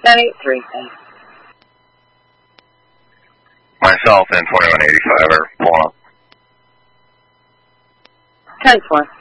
1083, thanks. Myself and 2185 are pulling up. 10-4.